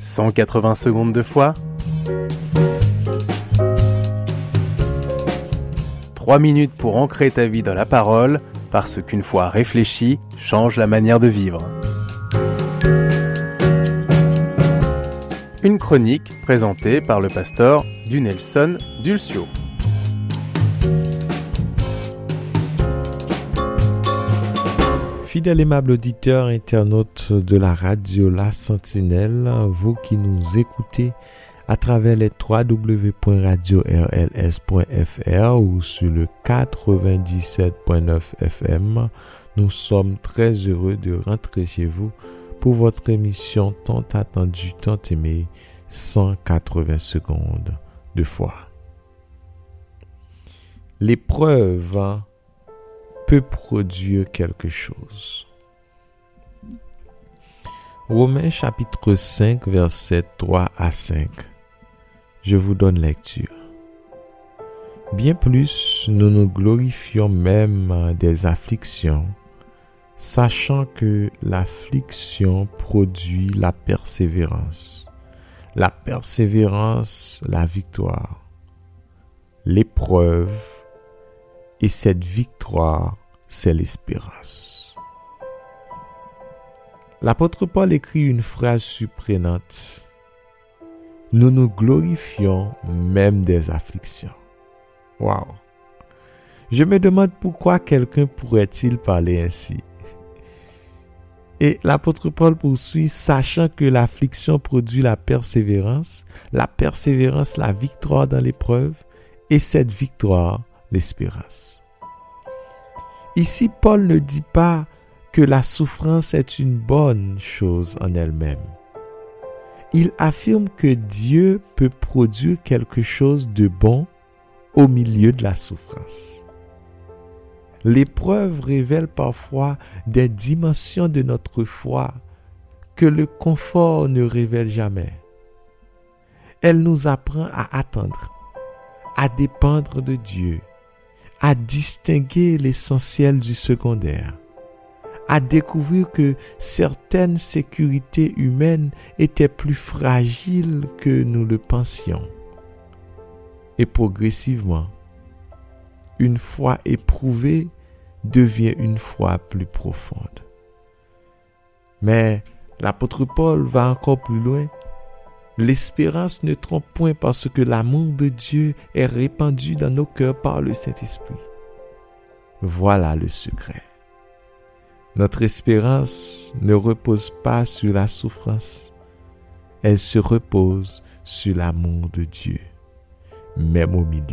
180 secondes de foi. 3 minutes pour ancrer ta vie dans la parole, parce qu'une foi réfléchie change la manière de vivre. Une chronique présentée par le pasteur Dunelson Dulcio. Fidèle aimable auditeur, internaute de la radio La Sentinelle, vous qui nous écoutez à travers les www.radiorls.fr ou sur le 97.9 FM, nous sommes très heureux de rentrer chez vous pour votre émission tant attendue, tant aimée, 180 secondes de foi. L'épreuve peut produire quelque chose. Romains chapitre 5, versets 3 à 5. Je vous donne lecture. Bien plus, nous nous glorifions même des afflictions, sachant que l'affliction produit la persévérance. La persévérance, la victoire. L'épreuve, et cette victoire, c'est l'espérance. L'apôtre Paul écrit une phrase surprenante. Nous nous glorifions même des afflictions. Waouh! Je me demande pourquoi quelqu'un pourrait-il parler ainsi. Et l'apôtre Paul poursuit, sachant que l'affliction produit la persévérance, la victoire dans l'épreuve, et cette victoire, l'espérance. Ici, Paul ne dit pas que la souffrance est une bonne chose en elle-même. Il affirme que Dieu peut produire quelque chose de bon au milieu de la souffrance. L'épreuve révèle parfois des dimensions de notre foi que le confort ne révèle jamais. Elle nous apprend à attendre, à dépendre de Dieu, à distinguer l'essentiel du secondaire, à découvrir que certaines sécurités humaines étaient plus fragiles que nous le pensions. Et progressivement, une foi éprouvée devient une foi plus profonde. Mais l'apôtre Paul va encore plus loin. L'espérance ne trompe point parce que l'amour de Dieu est répandu dans nos cœurs par le Saint-Esprit. Voilà le secret. Notre espérance ne repose pas sur la souffrance. Elle se repose sur l'amour de Dieu, même au milieu